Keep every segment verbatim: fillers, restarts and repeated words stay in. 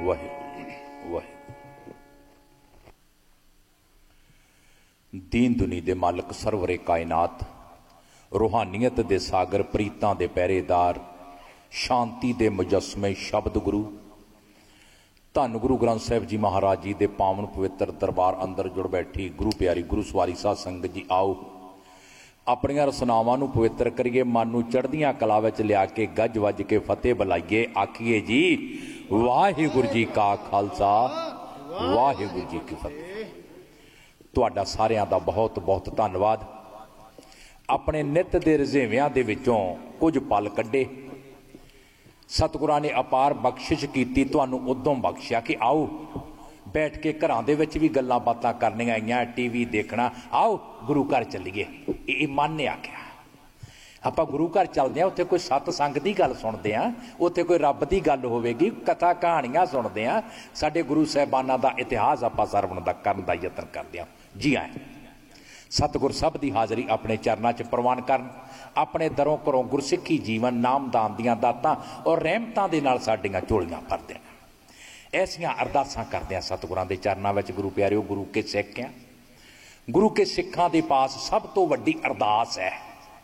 वाहिगुरू वाहिगुरू। दीन दुनी दे मालक सरवरे कायनात, रूहानीयत दे सागर, प्रीतां दे पहरेदार, शांति दे मुजस्मे शब्द गुरु, धन गुरु ग्रंथ साहिब जी महाराज जी दे पावन पवित्र दरबार अंदर जुड़ बैठी गुरु प्यारी गुरु सवारी साध संगत जी, आओ अपनियां रसनावां नूं पवित्र करिए, मन नूं चढ़दियां कला विच लिया के गज वज के फतेह बुलाइए। आखिए जी वाहिगुरू जी का खालसा वाहिगुरू जी की फतेह। तुहाडा सारियां दा बहुत बहुत धन्नवाद। अपने नित दे रजेवियां दे विचों कुछ पल कड्डे, सतगुरां ने अपार बख्शिश कीती, तुहानूं उदों बख्शिया कि आओ बैठ के घरां दे विच भी गल्लां बातां करनियां आईयां, टीवी देखना, आओ गुरु घर चलीए। ये मन ने आख्या आपां गुरु घर चलदे आं, उत्थे कोई सतसंग दी गल सुणदे आं, उत्थे कोई रब दी गल होवेगी, कथा कहानियां सुणदे आं, साडे गुरु साहिबानां दा इतिहास आपां सरवण दा करन दा यतन करदे आं। जी आए सतगुर सब दी हाज़री अपने चरनां च प्रवान करन, अपने दरों घरों गुरसिੱਖੀ जीवन नाम दान दियां दातां और रहमतां दे नाल साडीआं झोलियां भर देण। ऐसियां अरदासां करदे आं सतगुरां दे चरनां विच। गुरु प्यारिओ, गुरु के सिੱਖ आ, गुरु के सिੱਖਾਂ दे पास सब तो वड्डी अरदास है,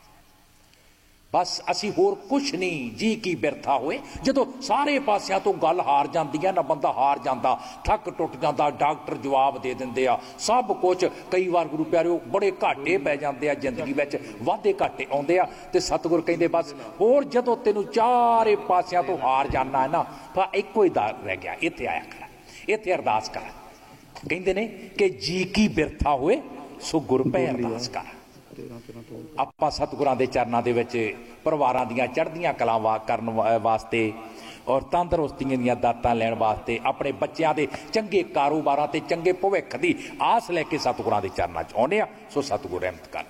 बस असी होर कुछ नहीं। जी की बिरथा होए, जदों सारे पासियां तो गल हार जाती है ना, बंदा हार जाता, थक टुट जाता, डॉक्टर जवाब दे दिंदे आ सब कुछ। कई बार गुरु प्यारिओ बड़े घाटे पै जाते आ जिंदगी में, वाधे घाटे आउंदे आ, ते सतगुर कहंदे बस होर जदों तैनूं चारे पासियां तो हार जाना है ना, फिर इक्को ही दर रह गया, इत्थे आया कर, इत्थे अरदास कर। कहंदे ने कि जी की बिरथा होए सो गुर पै अरदास कर। आपां सतगुरां दे चरनां दे विच परिवारां दियां चढ़दियां कलां करन वास्ते और तंदरुस्तियां दियां दातां लैण वास्ते, अपने बच्चों के चंगे कारोबारां ते चंगे भविख की आस लैके सतगुरां दे चरनां च आउंदे आ। सो सतगुर रहमत कर।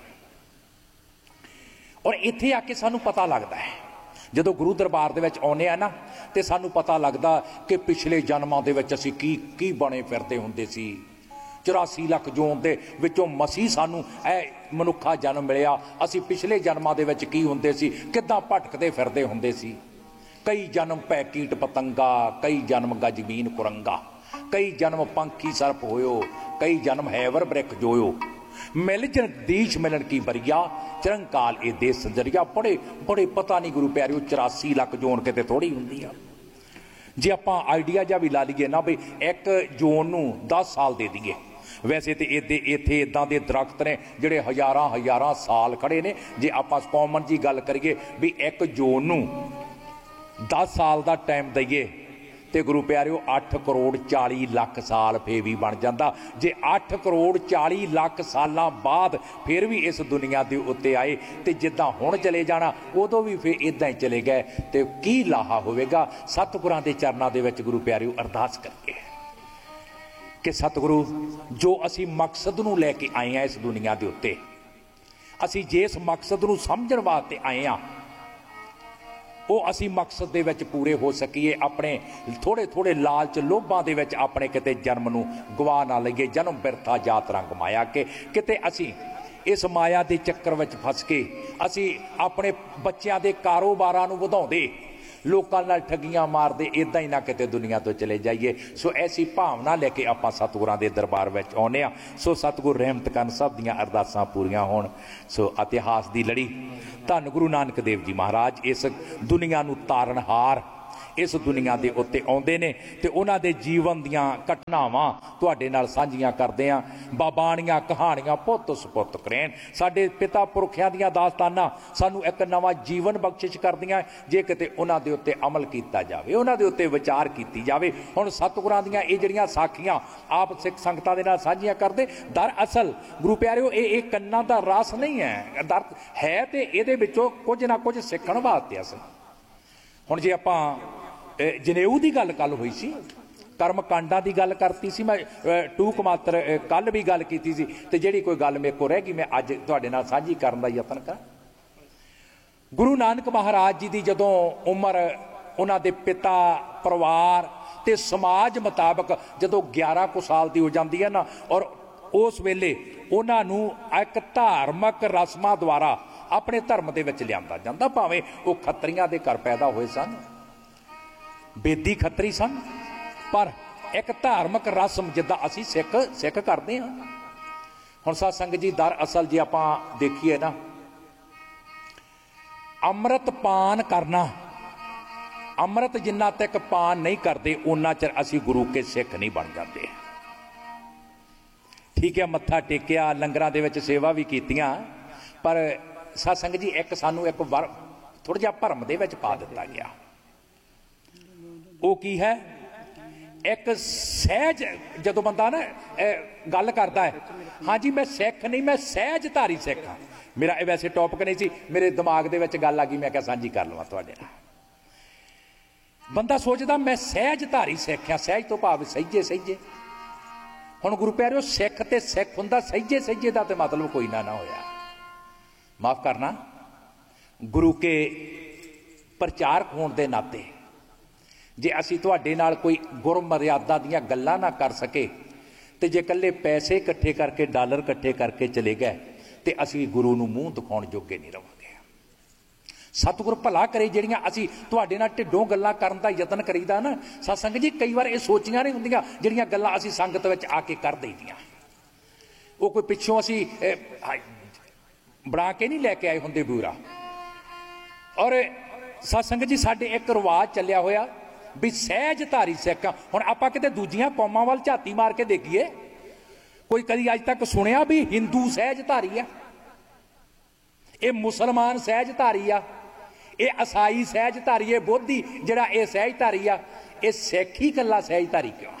और इत्थे आके सानूं पता लगदा है, जदों गुरु दरबार दे विच आउंदे आ ना, ते सानूं पता लगदा कि पिछले जन्मां दे विच असीं की की बणे फिरदे हुंदे सी। चौरासी लख जोन दे विचों मसीह सानू ए मनुखा जन्म मिलिया, असी पिछले जन्मां दे विच की हुंदे सी, किद्दां भटकदे फिरदे हुंदे सी। कई जन्म पै कीट पतंगा, कई जन्म गजबीन कुरंगा, कई जन्म पंखी सर्प होयो, कई जन्म हैवर बृख जोयो। मिल जगदीश मिलन की बरिया, चिरंकाल ए देश संजरिया। बड़े बड़े पता नहीं गुरु प्यारिओ, चौरासी लख जोन किते थोड़ी हुंदी आ। जे आपां आइडिया जा भी ला लीए ना, भी एक जोन नूं दस साल दे दईए, वैसे तो इतने इत्थे इदां दे दरख्त ने जिहड़े हज़ारां हज़ारां साल खड़े ने। जे आपां कॉमन जी गल करिए भी एक जोन नूं दस साल का टाइम दईए तो गुरु प्यारिओ अठ करोड़ चाली लख साल फिर भी बन जाता। जे अठ करोड़ चाली लख सालां बाद फिर भी इस दुनिया के उत्ते आए, तो जिद्दां हुण चले जाना उदों भी फिर इदां ही चले गए, तो की लाहा होवेगा। सतगुरां दे चरनां दे विच गुरु प्यारिओ अरदास करिए कि सतगुरु जो असी मकसद नूं लैके आए हैं इस दुनिया के उत्ते, असी जिस मकसद नूं समझण वास्ते आए हैं, वो असी मकसद दे विच पूरे हो सकीए। अपने थोड़े थोड़े लालच लोभां दे विच अपने किते जन्म नूं गवा ना लईए। जन्म बिरथा जात रंग माया के किते असी इस माया के चक्कर विच फस के असी अपने बच्चों के कारोबारां नूं वधाउंदे, लोकां नाल ठगियां मारदे, इदां ही ना किते दुनिया तो चले जाइए। सो ऐसी भावना लैके आपां सतगुरां दे दरबार विच आउंदे आ। सो सतगुर रहमत करन, सब दीआं अरदासां पूरीआं होण। सो इतिहास दी लड़ी धन गुरु नानक देव जी महाराज इस दुनिया नूं तारनहार इस दुनिया के उत्ते आउंदे ने, ते उन्हां दे जीवन दीआं घटनावां तुहाडे नाल सांझियां करदे आं। बाबाणियां कहानियां पुੱਤ सुपुੱਤ करैन। साडे पिता पुरखियां दीआं दास्तानां सानू एक नवां जीवन बख्शिश करदियां, जे किते उन्हां दे उत्ते अमल कीता जावे, उन्हां दे उत्ते विचार कीती जावे। हुण सतगुरां दीआं इह जिहड़ियां साखीआं आप सिख संगतां दे नाल सांझियां करदे, दरअसल गुरु प्यारिओ इह इह कन्नां दा रस नहीं है, दर है ते इहदे विचों कुछ ना कुछ सीखण वास्ते अस। हुण जे आपां जनेऊ की गल कल हुई सी, कर्म कांडा की गल करती सी, मैं टूक मात्र कल भी गल की सी, ते जिहड़ी कोई गल मेरे को रह गई मैं अज तुहाडे नाल साझी करन दा यतन कर। गुरु नानक महाराज जी की जदों उम्र उन्हां दे पिता परिवार ते समाज मुताबक जदों ग्यारह को साल की हो जाती है ना, और उस वेले उन्हां नूं एक धार्मिक रस्मां द्वारा अपने धर्म दे विच लिआंदा जांदा, भावें वो खत्रियां दे घर पैदा होए सन, बेदी खत्री सन, पर एक धार्मिक रस्म जिद्दां असीं सिख सिख करते हाँ। हुण साध संगत जी दरअसल जे आपां देखीए ना, अमृत पान करना, अमृत जिन्ना तक पान नहीं करते उन्ना चਿਰ असीं गुरु के सिख नहीं बन जाते। ठीक है, मत्था टेकिया, लंगरां दे विच सेवा भी कीतियां, पर साध संगत जी एक सानू एक वर थोड़ा जिहा भरम दे विच पा दिता गया। वो की है, एक सहज जदों बंदा ना गल करता है, हाँ जी मैं सिख नहीं, मैं सहजधारी सिख हाँ। मेरा वैसे टॉपिक नहीं सी, मेरे दिमाग दे विच गल आ गई, मैं क्या सांझी कर लवां तुहाडे नाल। बंदा सोचदा मैं सहजधारी सिख हाँ, सहज तो भाव सहीजे सहीजे। हुण गुरु प्यारिओ सिख ते सिख हुंदा सहीजे सहीजे दा ते मतलब कोई ना ना होया। माफ करना, गुरु के प्रचारक होण दे नाते जे असीं तुहाडे नाल कोई गुर मर्यादा दीयां गल्लां ना कर सके, ते जे कल्ले पैसे इकट्ठे करके डॉलर इकट्ठे करके चले गए ते असीं गुरु नूं मूँह दिखाउण जोगे नहीं रहांगे। सतगुर भला करे जिहड़ियां असीं तुहाडे नाल ढिड्डों गल्लां करन दा यतन करीदा ना, सत संगत जी कई वार ये सोचियां नहीं हुंदियां जिहड़ियां गल्लां असीं संगत विच आके कर दईदियां। वो कोई पिछों असीं बना के नहीं लैके आए हुंदे बूरा। और सत संगत जी साडे एक रिवाज चलिया होया भी सहजधारी सिख। हुण आपां किते दूजियां कौमां वल झाती मार के देखीए, कोई कदी अज तक सुनिया भी हिंदू सहजधारी आ, ये मुसलमान सहजधारी आ, ये ईसाई सहजधारी, ये बोधी जिहड़ा ये सहजधारी आ, ये सिख ही कल्ला सहजधारी क्यों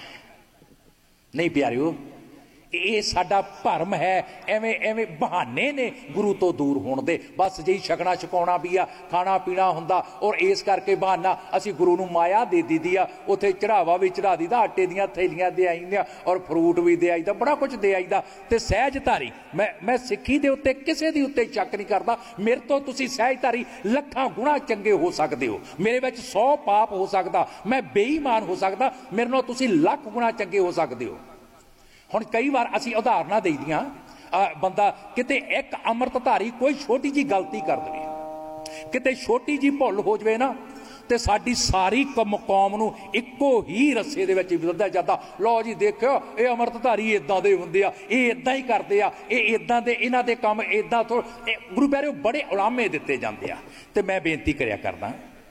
नहीं प्यारिओ? ये साडा भरम है। एवें एवें बहाने ने गुरु तो दूर होण दे, बस जी छकना छकाउणा भी आ, खाना पीना हुंदा, और इस करके बहाना असीं गुरु नूं माया दे दीदी आ, उत्थे चढ़ावा भी चढ़ा दीदा, आटे दीयां थैलियां दे आईंदियां और फ्रूट भी दे आईदा, बड़ा कुछ दे आईदा। ते सहजधारी मैं मैं सिੱਖੀ दे उत्ते किसे दी उत्ते शक नहीं करदा। मेरे तो तुसीं सहजधारी लखां गुणा चंगे हो सकदे हो, मेरे विच सौ पाप हो सकदा, मैं बेईमान हो सकदा, मेरे नाल तुसीं लख गुणा चंगे हो सकदे हो। हुण कई बार असीं उदाहरणां देईदियां, बंदा किते एक अमृतधारी कोई छोटी जी गलती कर दे, किते छोटी जी भुल हो जाए ना, ते साडी सारी कम कौम नूं इक्को ही रस्से दे विच विधदा जांदा। लो जी देखियो ये अमृतधारी इदां दे हुंदे आ, ये इदां ही करदे आ, ये इदां दे इन्हां दे काम इदां थो। गुरु प्यारिओ बड़े उलामे दित्ते जांदे आ, ते मैं बेनती करिया करदा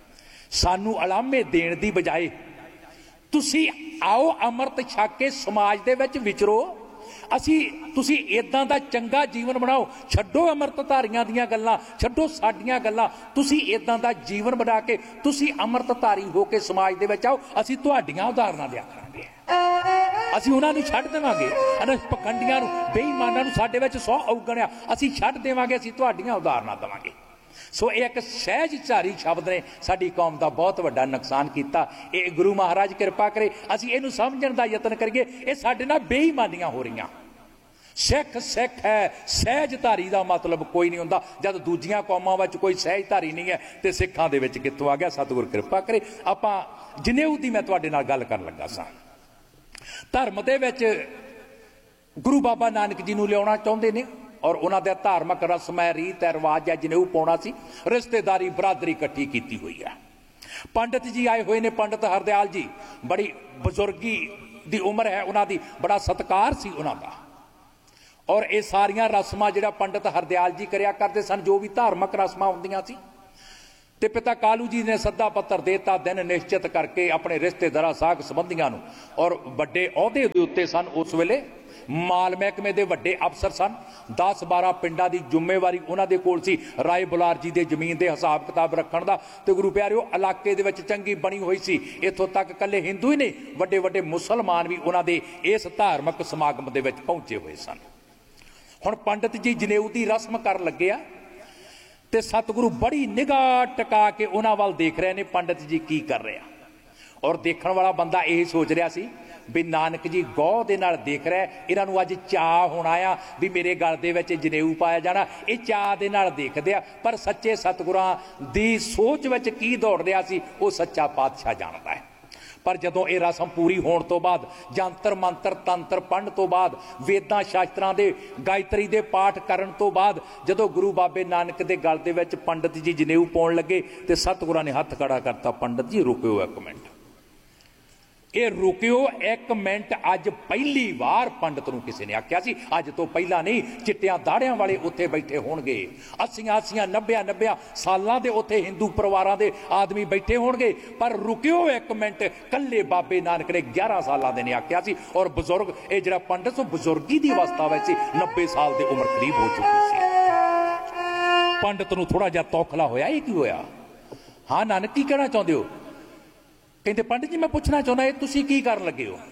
सानू उलामे देण दी बजाए तुसी आओ अमृत छक के समाज दे विच विचरो, असी तुसी इदां दा चंगा जीवन बनाओ, छड्डो अमृतधारियां दीयां गल्लां, छड्डो साडीआं गल्लां, तुसी इदां दा जीवन बना के तुसी अमृतधारी हो के समाज दे विच आओ, असी तुहाडीआं उदाहरणां दिया करांगे, असी उन्हां नूं छड्ड देवांगे, इन्हां पखंडियां नूं बेईमानां नूं साडे विच सौ औगणिया असी छड्ड देवांगे, असी तुहाडीआं उदाहरणां देवांगे। सो एक सहजधारी शब्द ने साडी कौम का बहुत वड्डा नुकसान किया। ये गुरु महाराज कृपा करे असीं इहनूं समझण दा यतन करिए, ये साडे नाल बेईमानियां हो रही। सिख सिख है, सहजधारी का मतलब कोई नहीं हुंदा। जद दूजियां कौमां विच कोई सहजधारी नहीं है तो सिखां दे विच कित्थों आ गया? सतगुर कृपा करे। आपां जनेऊ दी मैं तुहाडे नाल गल करन लगा सां। धर्म दे विच गुरु बाबा नानक जी नूं लियाउणा चाहुंदे ने, और उन्होंने धार्मिक रस्म है, रीत है, रिवाज है, जनेऊ पाउणा सी, रिश्तेदारी बरादरी इकट्ठी की हुई है। पंडित जी आए हुए ने, पंडित हरदयाल जी, बड़ी बजुर्गी दी उम्र है उन्होंने, बड़ा सत्कार सी उन्होंने, और ये सारिया रस्मां जिहड़ा पंडित हरदयाल जी करिया करते सन, जो भी धार्मिक रस्मां हुंदियां सी, ते पिता कालू जी ने सद्दा पत्र देता, दिन निश्चित करके अपने रिश्तेदारां साग संबंधियां नूं, और वड्डे अहुदे दे उत्ते सन उस वेले माल महकमे दे वड्डे अफसर सन, दस बारह पिंडां दी जिम्मेवारी उन्हां दे कोल सी, राय बुलार जी दे जमीन दे हिसाब किताब रखण दा। ते गुरु प्यारिओ इलाके दे विच चंगी बनी हुई सी, इत्थों तक कल्ले हिंदू ही नहीं, वड्डे वड्डे मुसलमान भी उन्हां दे इस धार्मिक समागम दे विच पहुंचे हुए सन। हुण पंडित जी जनेऊ दी रस्म कर लगे आ, ते सतगुरु बड़ी निगाह टका के उन्हां वल देख रहे ने, पंडित जी की कर रहे आ, और देखण वाला बंदा यही सोच रहा सी भी नानक जी गौह दे नाल देख रहा है, इन्हां नूं अज चाह होना आ भी मेरे गल दे विच जनेऊ पाया जाना, ये चाह दे नाल देखदे आ। पर सच्चे सतगुरां दी सोच विच की दौड़ रहा सी, वो सच्चा पातशाह जानदा है। पर जदों ये रस्म पूरी होने तो बाद, जंतर मंत्र तंत्र पढ़न तो बाद, वेदां शास्त्रां दे गायत्री दे पाठ करन तो बाद, जदों गुरु बाबे नानक दे गल दे विच पंडित जी जनेऊ पाउण लगे, ते सतगुरां ने हत्थ खड़ा करता, पंडित जी रुकिओ एक मिनट, ਇਹ रुकियो एक मिनट। अज पहली बार पंडित नूं किसी ने आख्या सी, अज तो पहला नहीं, चिट्टियां दाड़ियां वाले उत्थे बैठे होणगे, अस्सियां अस्सियां नब्बे नब्बे सालां दे उत्थे हिंदू परिवारां दे आदमी बैठे होणगे, पर रुकियो एक मिनट। कल्ले बाबे नानक ने ग्यारह सालां दे ने आख्या सी, और बजुर्ग ये जिहड़ा पंडित सो बजुर्गी दी अवस्था विच सी, नब्बे साल दी उम्र करीब हो चुकी सी। पंडित नूं थोड़ा जिहा तौखला होया, ये की होया? हाँ नानक की कहना चाहुंदे हो? कहते पंडित जी मैं पूछना चाहना ये तुसी की करन लगे हो?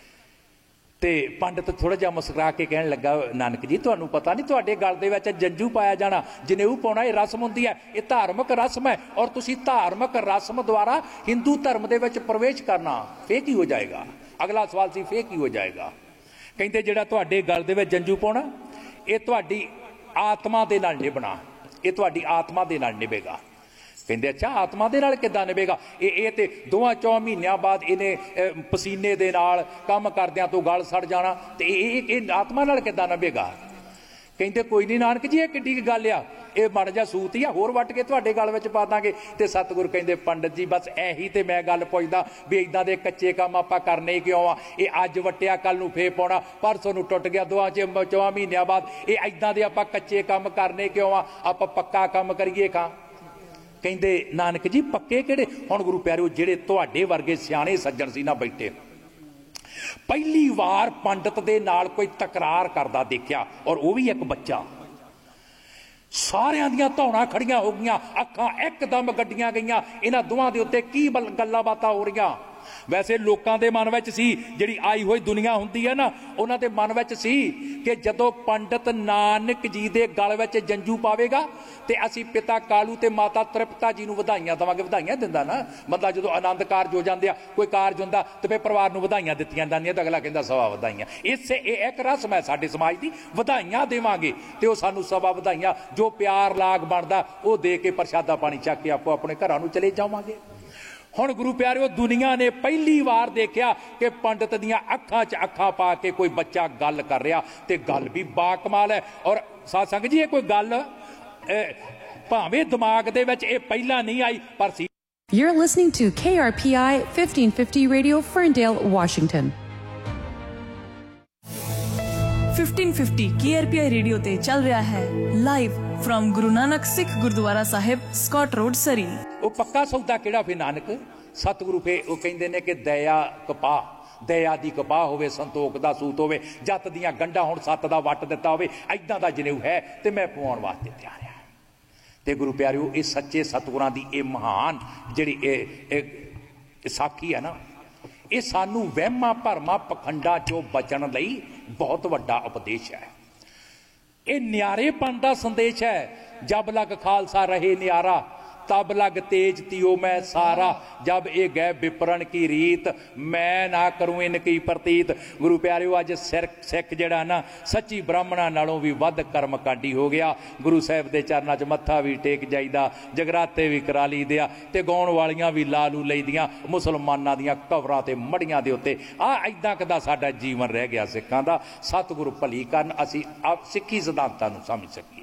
ते पंडित थोड़ा जिहा मुस्कुरा के कहन लगा, नानक जी तुहानू पता नहीं तुहाडे गल दे विच जंजू पाया जाना, जनेऊ पाउणा ये रस्म हुंदी है, ये धार्मिक रस्म है, और तुसी धार्मिक रस्म द्वारा हिंदू धर्म दे विच प्रवेश करना फिर की हो जाएगा? अगला सवाल सी फिर की हो जाएगा? कहते जिहड़ा तुहाडे गल दे विच जंजू पाउणा ये तुहाडी आत्मा दे नाल निभना, ये तुहाडी आत्मा दे नाल निभेगा। कहते अच्छा आत्मा दे नाल किदां निभेगा? ये ये ते दोवां चौं महीनों बाद इन्हें पसीने दे नाल काम करदियां तो गल सड़ जाना, ते ये आत्मा नाल किदां निभेगा? कहते कोई नहीं नानक जी ये किड्डी गल आ, ये माड़ा जिहा सूत ही आ, होर वट के तुहाडे गल विच पा दांगे। ते सतगुरु कहंदे पंडित जी बस एही ते मैं गल पुछदा भी इदां दे कच्चे काम आपां करने क्यों आ? ये अज वट्टिया कल नूं फेर पाउणा, परसों नूं टुट गया, दोवां च चौं महीनों बाद ये इदां दे आपां कच्चे काम करने क्यों आ? आपां पक्का काम करिए खां। कहते नानक जी पक्के किहड़े? हुण गुरु प्यारिओ जिहड़े तुहाडे वर्गे सियाणे सज्जण सी ना बैठे, पहली बार पंडित दे नाल कोई तकरार करदा देखिया, और वह भी एक बच्चा, सारियां दियां धौणां खड़ियां हो गईयां, अखां एकदम गड्डियां गईयां, इन्हां दोवां दे उत्ते की गल्लां बातां हो रहीआं। वैसे लोगों के मन में सी जिहड़ी आई हुई दुनिया हुंदी है ना, उन्हां दे मन में सी कि जदों पंडित नानक जी दे गल विच जंजू पावेगा ते असीं पिता कालू ते माता तृप्ता जी नूं वधाइयां देवांगे। वधाइयां दिंदा ना बंदा, जदों आनंद कारज हो जांदे आ, कोई कारज हुंदा ते फिर परिवार नूं वधाइयां दित्तियां जांदियां, तां अगला कहंदा सवा वधाइयां। इसे एक रस्म है साडे समाज दी, वधाइयां देवांगे ते ओह सानूं सवा वधाइयां, जो प्यार लाग बनदा ओह दे के प्रशादा पानी चक के आपो अपने घरां नूं चले जावांगे। हुण गुरु प्यारिओ दुनिया ने पहली बार देखिया कि पंडित दियां अखां च अखां पा के कोई बच्चा गल कर रहा, ते गल भी बाकमाल है। और साध संगत जी ये कोई गल भावें दिमाग दे विच ये पहला नहीं आई, पर सी। You're listening to K R P I fifteen fifty Radio, Ferndale, Washington. fifteen fifty K R P I radio ते चल रहा है live from Guru Nanak Sikh gurdwara Sahib, Scott road, सरी। वो पक्का सौदा किहड़ा फिर नानक? सतगुरु फे वो कहंदे ने कि दया कपाह, दया दी कपाह होवे, संतोख दा सूत होवे, जत दियां गंढां हुण सत दा वट दिता होवे, इदां दा जनेऊ है ते मैं पवाउण वास्ते तैयार आ। ते गुरु प्यारिओ ये सच्चे सतगुरां दी ये महान जिहड़ी साखी है ना, ये सानू वहमां भरमां पखंडां चों बचण लई बहुत वड्डा उपदेश है। ये न्यारेपन दा संदेश है। जब लग खालसा रहे न्यारा, तब लग तेज तियो मैं सारा, जब ये गए विपरण की रीत, मैं ना करूं इनकी प्रतीत। गुरु प्यारिओ अज सिर सिख जिहड़ा ना सच्ची ब्राह्मणां नालों भी वध कर्म कांडी हो गया। गुरु साहिब दे चरनां च मत्था भी टेक जाईदा, जगराते भी करा ली दिया, ते गाउण वालियां भी ला लू लईदियां, मुसलमानां दियां कवरां ते मड़ियां दे उत्ते आ इदां कदा साडा जीवन रह गया सिखां दा। सतगुरु भली करन असीं सिੱਖੀ सिद्धांतां नूं समझ सकीए।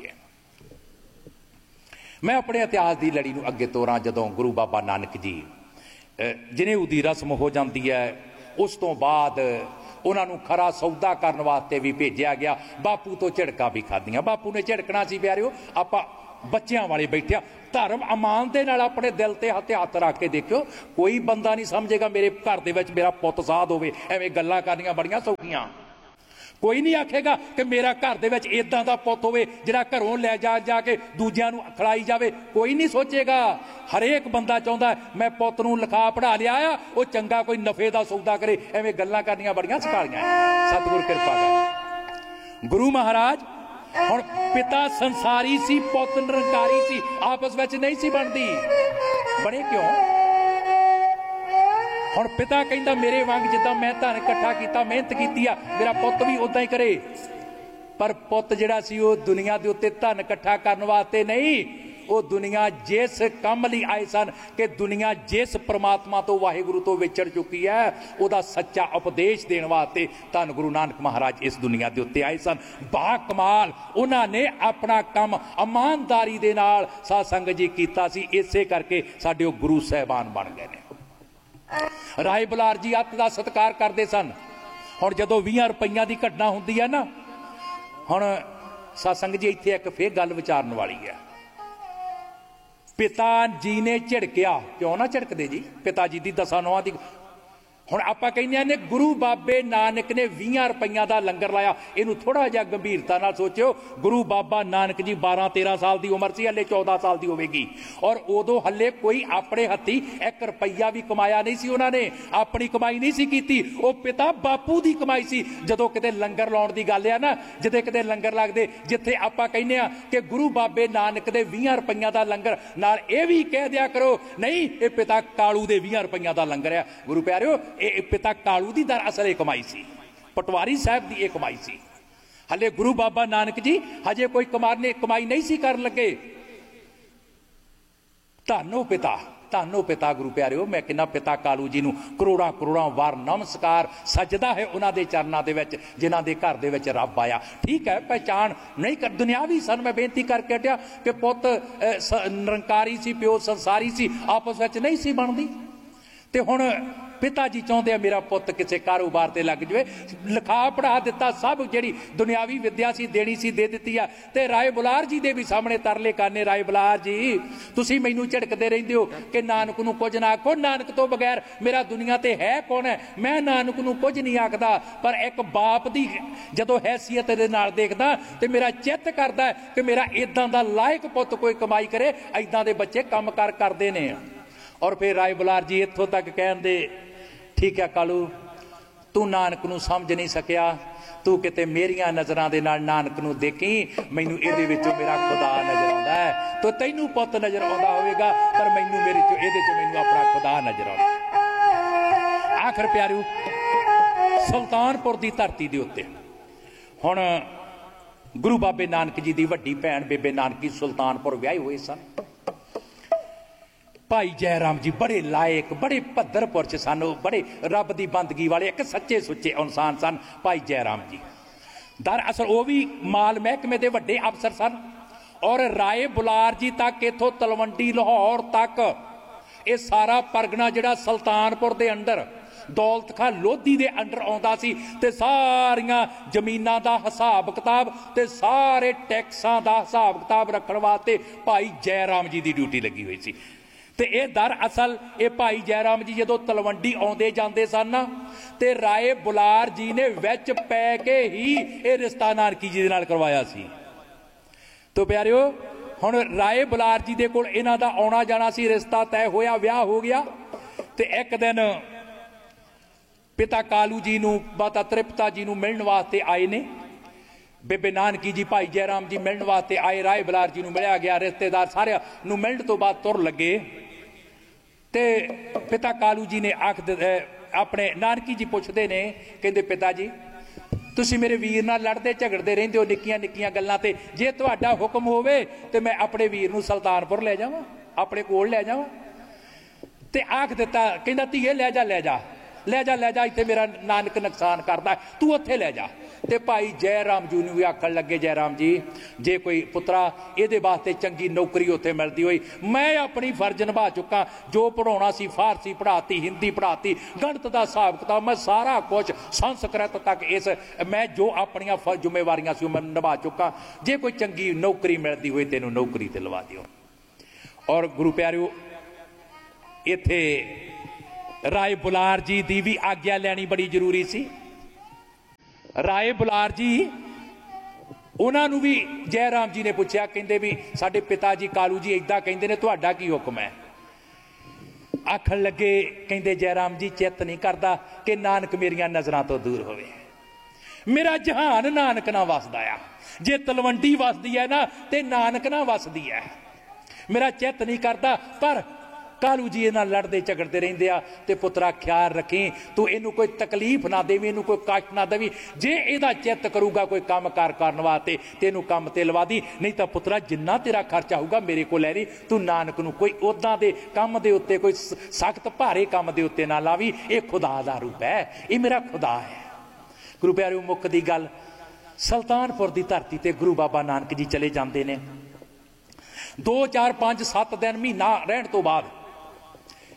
मैं अपने इतिहास की लड़ी अगे तोरां, जदों गुरु बाबा नानक जी जनेऊ दी रस्म हो जाती है, उस तो बाद उन्होंने खरा सौदा करने वास्ते भी भेजा गया। बापू तो झिड़कां भी खादियां। बापू ने झिड़कना सी प्यारिओ, आपां बच्चों वाले बैठे धर्म अमान दे नाल अपने दिल ते हत्थ हत्थ रख के देखियो, कोई बंदा नहीं समझेगा मेरे घर दे विच मेरा पुत साध होवे। एवें गल्लां करनियां बड़ियां सौखियां। कोई नहीं आखेगा कि मेरा घर दे विच इदां दा पुत होवे जिहड़ा घरों लै जा जाके दूजिआं नूं खिलाई जावे। कोई नहीं सोचेगा। हरेक बंदा चाहुंदा मैं पुत नूं लिखा पढ़ा लिया आ, वो चंगा कोई नफे दा सौदा करे। एवें गल्लां करनियां बड़ियां सकालियां। सतगुर कृपा कर। गुरु महाराज हुण पिता संसारी सी, पुत निरंकारी सी, आपस विच नहीं सी बनदी। बने क्यों? हुण पिता कहंदा मेरे वांग जिद्दां मैं धन इकट्ठा कीता, मेहनत कीती आ, मेरा पुत भी उदां ही करे। पर पुत जिहड़ा सी वो दुनिया दे उत्ते धन इकट्ठा करन वास्ते नहीं, वो दुनिया जिस काम लई आए सन कि दुनिया जिस परमात्मा तो वाहिगुरु तो विछड़ चुकी है, उहदा सच्चा उपदेश देण वास्ते धन गुरु नानक महाराज इस दुनिया दे उत्ते आए सन। बा कमाल उन्हां ने अपना काम ईमानदारी दे नाल साध संगत जी कीता सी। इसे करके साडे गुरु साहिबान बन गए ने। राय बुलार जी अत का सत्कार करते सन। हुण जदों बीस रुपइया की घटना हुंदी है ना, हुण सत्संग जी इत्थे एक फिर गल विचारन वाली है। पिता जी ने झिड़किया, क्यों ना झिड़कदे जी, पिता जी की दसा नौं की। हुण आपां कहने ने गुरु बाबे नानक ने बीस रुपइया का लंगर लाया। इनू थोड़ा जिहा गंभीरता नाल सोचियो, गुरु बाबा नानक जी बारह तेरह साल की उम्र सी, हले चौदह साल की होवेगी, और उदों हले कोई अपने हत्थी एक रुपया भी कमाया नहीं सी। उन्होंने अपनी कमाई नहीं सी कीती, वो पिता बापू की कमाई सी। जदों किते लंगर लाउण दी गल आ ना, जिथे किते लंगर लगदे, जिथे आपां कहने आ कि गुरु बाबे नानक दे बीस रुपइया का लंगर, नाल ये भी कह दिया करो नहीं ये पिता कालू दे बीस रुपइया का लंगर है। गुरु प्यारिओ, ये पिता कालू की दरअसल एक कमाई सी, पटवारी साहब की एक कमाई सी। हले गुरु बाबा नानक जी हजे कोई कमाने कमाई नहीं सी कर लगे। धन्नो पिता, धन्नो पिता। गुरु प्यारिओ, मैं कहना पिता कालू जी नूं करोड़ां करोड़ां वार नमस्कार सजदा है उन्होंने चरणों के विच, जिन्हां दे घर दे विच रब आया। ठीक है, पहचान नहीं कर, दुनियावी सन। मैं बेनती करके हटिया कि पुत निरंकारी सी, प्यो संसारी सी, आपस विच नहीं सी बनदी। ते हुण पिता जी चाहते हैं मेरा पुत किसी कारोबार से लग जाए, लिखा पढ़ा दिता, सब जी दुनियावी विद्या सी देनी सी दे दी है। तो राय बुलार जी दे भी सामने तरले करने, राय बुलार जी तुसी मैनू झिड़कते रहंदे हो कि नानक नूं कुछ ना आखो, नानक तो बगैर मेरा दुनिया ते है कौन है। मैं नानक नूं कुछ नहीं आखदा, पर एक बाप दी जदों हैसियत दे नाल देखदा ते मेरा चित्त करदा है कि मेरा इदां दा लायक पुत कोई कमाई करे, इदां दे बच्चे काम कार करदे ने। और फिर राय बुलार जी इत्थों तक कहंदे, ठीक है कालू, तू नानक नूं समझ नहीं सकिया, तू किते मेरिया नज़रां दे नाल नानक नूं देखी, मैनू इहदे विचों मेरा खुदा नज़र आउंदा है। तो तैनू पुत नज़र आउंदा होवेगा, पर मैनू मेरे चों इहदे चों मैनू अपना खुदा नज़र आउंदा। आखिर प्यारिओ, सुल्तानपुर की धरती दे उत्ते हुण गुरु बाबे नानक जी की वड्डी भैण बेबे नानकी सुल्तानपुर विआहे हुए सन। भाई जयराम जी बड़े लायक, बड़े भद्र पुरश सन, बड़े रब की बंदगी वाले एक सच्चे सुच्चे इंसान सन भाई जयराम जी। दरअसल वो भी माल महकमे के वड्डे अफसर सन। और राय बुलार जी तक इथों तलवंडी लाहौर तक ये सारा परगना जिहड़ा सुल्तानपुर के अंडर दौलत खां लोधी के अंडर आउंदा सी, ते सारियां जमीनां दा हिसाब किताब ते सारे टैक्सां दा हिसाब किताब रखण वास्ते भाई जयराम जी की ड्यूटी लगी हुई सी। ते ये दरअसल ये भाई जयराम जी जदों तलवंडी आउंदे जांदे सन ना, ते राय बुलार जी ने विच पै के ही ये रिश्ता नानकी जी दे नाल करवाया सी। तो प्यारिओ, हुण राय बुलार जी दे कोल इन्हां दा आउणा जाना सी, रिश्ता तय होया, विआह हो गया। ते एक दिन पिता कालू जी नूं माता तृप्ता जी नूं मिलण वास्ते आए ने। बेबे नानकी जी भाई जयराम जी मिलण वास्ते आए, राय बुलार जी नूं मिलिया गया, रिश्तेदार सारे नूं मिलण तो बाद तुर लगे। ते पिता कालू जी ने आख अपने नानकी जी पुछदे ने, कहंदे पिता जी तुसीं मेरे वीर नाल लड़दे झगड़दे रहिंदे हो निक्कियां निक्कियां गल्लां ते, जे तुहाडा हुक्म होवे ते मैं अपने वीर नूं सुल्तानपुर ले जावां, अपने कोल ले जावां। ते आख दिता, कहंदा धीए लै जा लै जा लै जा लै जा, इत्थे मेरा नानक नुकसान करदा, तू उत्थे लै जा। ते भाई जयराम जी नूं भी आखण लगे, जयराम जी जे कोई पुत्रा इहदे वास्ते चंगी नौकरी उत्थे मिलदी होई, मैं अपनी फर्ज निभा चुका, जो पढ़ाउणा सी फारसी पढ़ाती, हिंदी पढ़ाती, गणित दा हिसाब किताब, मैं सारा कुछ संस्कृत तक इस मैं जो अपनियां जिम्मेवारियां सी मैं निभा चुका, जे कोई चंगी नौकरी मिलदी होई तैनूं नौकरी ते लवा दिओ। और गुरु प्यारिओ, इत्थे राय बुलार जी की भी आग्या लैनी बड़ी जरूरी सी। राय बुलार जी उन्होंने भी जयराम जी ने पूछा, कहते भी साडे पिता जी कालू जी इदा कहते ने, तुहाडा की हुक्म है। आखन लगे, कहते जयराम जी चित नहीं करता कि नानक मेरिया नज़रां तो दूर होवे, मेरा जहान नानक ना वसदा है, जे तलवंडी वसदी है ना ते नानक ना वसदी है, मेरा चित नहीं करता। पर कालू जी इन्हां लड़ते झगड़ते रहिंदे आ, ते पुत्रा ख्याल रखी तू इनू कोई तकलीफ ना देवी, इनू कोई कष्ट ना देवी, जे इहदा चित करूगा कोई काम कार करन वास्ते ते इनू काम ते लवा दी, नहीं तो पुत्रा जिन्ना तेरा खर्चा होगा मेरे को लै ली, तू नानक नू कोई उदां दे काम दे उत्ते कोई सख्त भारे काम दे उत्ते ना लावी, ये खुदा दा रूप है, ये मेरा खुदा है। गुरु प्यारे मुख दी गल, सुल्तानपुर की धरती ते गुरु बाबा नानक जी चले जाते हैं। दो चार पांच सत्त दिन महीना रहने तो बाद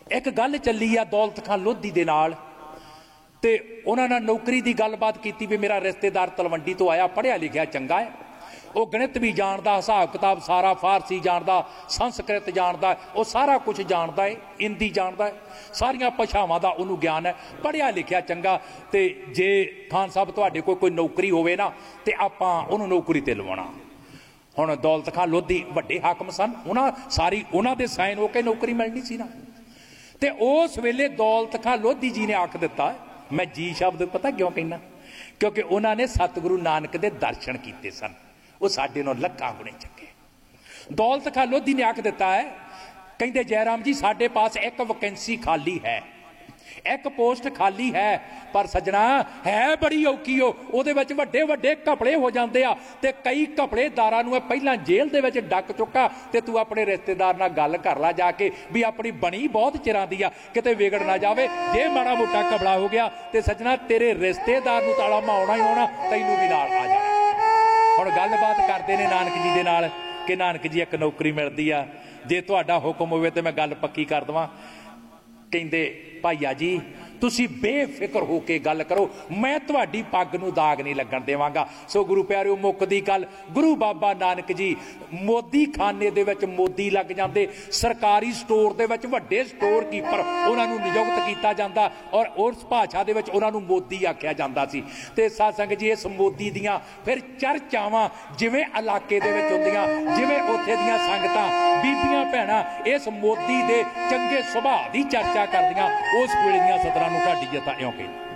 एक गल चली आ दौलत खां लोधी दे नाल ते उन्हां नाल नौकरी की गलबात की भी मेरा रिश्तेदार तलवंडी तो आया, पढ़िया लिखिया चंगा है, वो गणित भी जानता, हिसाब किताब सारा, फारसी जानता, संस्कृत जानता, वो सारा कुछ जानता है, हिंदी जानता है, सारिया भाषावां का उन्होंने ज्ञान है, पढ़िया लिखिया चंगा। तो जे खान साहब तुहाडे कोल कोई नौकरी होवे ना तो आपां उन्होंने नौकरी ते लवाउणा। हुण दौलत खां लोधी वड्डे हाकम सन, उन्हां सारी उन्हां दे साइन होके नौकरी मिलनी सी ना। ते उस वेले दौलत खां लोधी जी ने आख दिता, मैं जी शब्द पता क्यों कहना, क्योंकि उन्होंने सतगुरु नानक दे दर्शन किए सन, वो साडे नालों लखां गुणे चंगे। दौलत खां लोधी ने आख दिता है, कहते जयराम जी साडे पास एक वैकेंसी खाली है, एक पोस्ट खाली है, पर सजना है बड़ी औखी हो, उहदे विच वड्डे वड्डे घपले हो जाते आ ते कई घपलेदारां नूं पहलां जेल दे विच डक चुका ते तू अपने रिश्तेदार नाल गल कर ला जाके भी अपनी बनी बहुत चिरां दी आ, किते विगड़ ना जावे, जे माड़ा मोटा घपला हो गया ते सजना तेरे रिश्तेदार नूं ताला माउणा ही होना, तैनूं भी नाल आ जाना। हुण गलबात करदे ने नानक जी दे नाल कि नानक जी एक नौकरी मिलदी आ, जे तुहाडा हुक्म होवे ते मैं गल पक्की कर देवां। कहते भाईया जी तुसी बेफिक्र हो के गल करो, मैं तुहाडी पग नूं दाग नहीं लगन देवांगा। सो गुरु प्यारिओ मुक्कदी गल, गुरु बाबा नानक जी मोदी खाने दे विच मोदी लग जांदे, सरकारी स्टोर दे विच वड्डे स्टोर कीपर उन्हां नूं नियुक्त कीता जांदा और उस भाषा दे विच उन्हां नूं मोदी आख्या जांदा सी। ते साध संगत जी इस मोदी दियां फिर चर्चावां जिवें इलाके दे विच हुंदियां, जिवें उत्थे दियां संगतां बीबियां भैणां इस मोदी दे चंगे सुभाਅ दी चर्चा करदियां, उस वेले दियां सतरां नूं ढाडी जता इउं कहंदे।